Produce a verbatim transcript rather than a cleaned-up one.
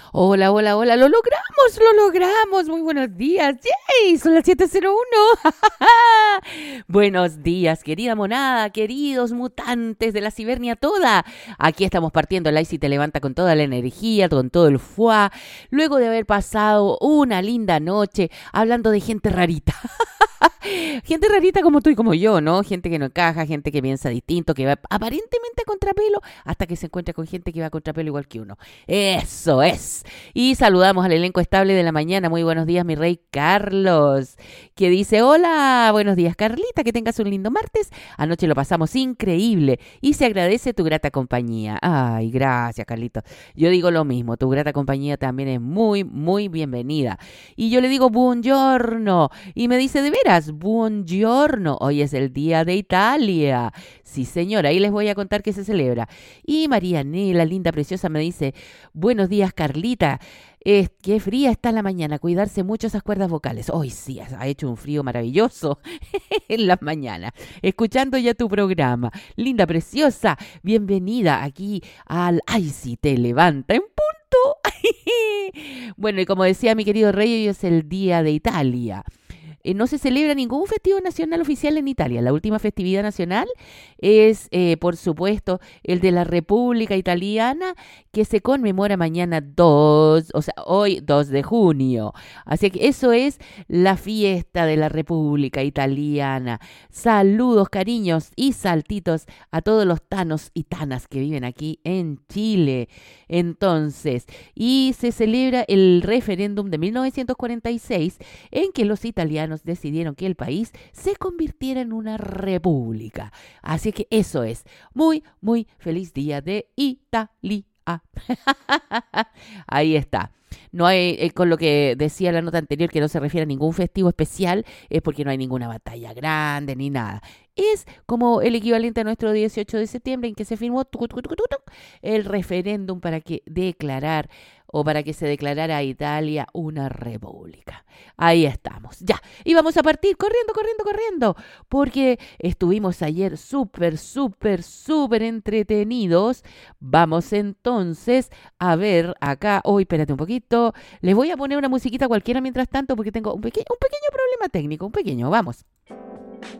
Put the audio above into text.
Hola, hola, hola, lo logramos, lo logramos. Muy buenos días. ¡Yay! Son las siete cero uno. Buenos días, querida monada, queridos mutantes de la cibernia toda. Aquí estamos partiendo. El Icy te levanta con toda la energía, con todo el fuá. Luego de haber pasado una linda noche hablando de gente rarita. Gente rarita como tú y como yo, ¿no? Gente que no encaja, gente que piensa distinto, que va aparentemente a contrapelo, hasta que se encuentra con gente que va a contrapelo igual que uno. Eso es. Y saludamos al elenco estable de la mañana. Muy buenos días, mi rey Carlos, que dice, hola, buenos días, Carlita, que tengas un lindo martes. Anoche lo pasamos increíble y se agradece tu grata compañía. Ay, gracias, Carlito. Yo digo lo mismo, tu grata compañía también es muy, muy bienvenida. Y yo le digo, buongiorno. Y me dice, de veras, buongiorno. Hoy es el Día de Italia. Sí, señora, ahí les voy a contar que se celebra. Y María Nela, linda, preciosa, me dice, buenos días, Carlita. Eh, qué fría está la mañana, cuidarse mucho esas cuerdas vocales. Hoy sí, ha hecho un frío maravilloso en las mañanas. Escuchando ya tu programa. Linda, preciosa, bienvenida aquí al Ay, si te levanta en punto. Bueno, y como decía mi querido rey, hoy es el Día de Italia. Eh, no se celebra ningún festivo nacional oficial en Italia. La última festividad nacional es, eh, por supuesto, el de la República Italiana, que se conmemora mañana dos, o sea, hoy dos de junio. Así que eso es la fiesta de la República Italiana. Saludos, cariños y saltitos a todos los tanos y tanas que viven aquí en Chile. Entonces, y se celebra el referéndum de mil novecientos cuarenta y seis en que los italianos decidieron que el país se convirtiera en una república. Así que eso es. Muy, muy feliz día de Italia. Ahí está. No hay, eh, con lo que decía la nota anterior, que no se refiere a ningún festivo especial, es porque no hay ninguna batalla grande ni nada. Es como el equivalente a nuestro dieciocho de septiembre en que se firmó tucu, tucu, tucu, tucu, el referéndum para que declarar o para que se declarara a Italia una república. Ahí estamos, ya. Y vamos a partir corriendo, corriendo, corriendo, porque estuvimos ayer súper, súper, súper entretenidos. Vamos entonces a ver acá. Hoy, oh, espérate un poquito. Les voy a poner una musiquita cualquiera mientras tanto porque tengo un, peque- un pequeño problema técnico, un pequeño, vamos.